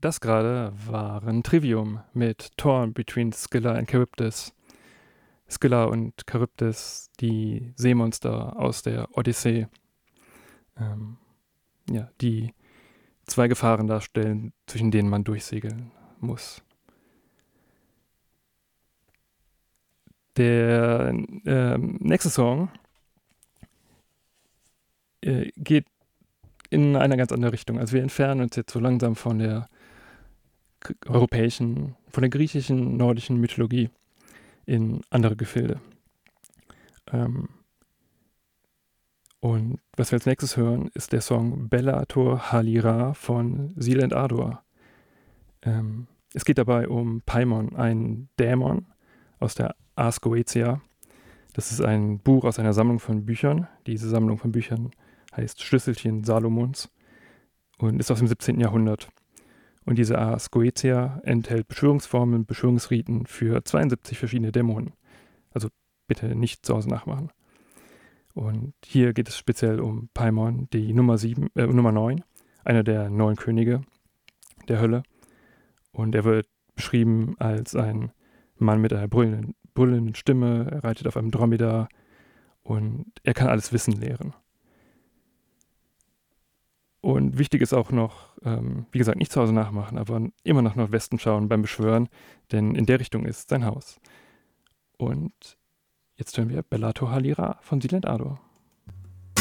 Das gerade waren Trivium mit Torn Between Scylla and Charybdis. Scylla und Charybdis, die Seemonster aus der Odyssee, die zwei Gefahren darstellen, zwischen denen man durchsegeln muss. Der nächste Song geht in eine ganz andere Richtung. Also wir entfernen uns jetzt so langsam von der europäischen, von der griechischen, nordischen Mythologie in andere Gefilde. Und was wir als nächstes hören, ist der Song Bellator Halira von Silent Ardor. Es geht dabei um Paimon, einen Dämon aus der Ars Goetia. Das ist ein Buch aus einer Sammlung von Büchern. Diese Sammlung von Büchern heißt Schlüsselchen Salomons und ist aus dem 17. Jahrhundert. Und diese Ars Goetia enthält Beschwörungsformeln, Beschwörungsriten für 72 verschiedene Dämonen. Also bitte nicht zu Hause nachmachen. Und hier geht es speziell um Paimon, die Nummer 9, einer der 9 Könige der Hölle. Und er wird beschrieben als ein Mann mit einer brüllenden Stimme, er reitet auf einem Dromedar und er kann alles Wissen lehren. Und wichtig ist auch noch, wie gesagt, nicht zu Hause nachmachen, aber immer nach Nordwesten schauen beim Beschwören, denn in der Richtung ist sein Haus. Und jetzt hören wir Bellator Halira von Silent Ardor.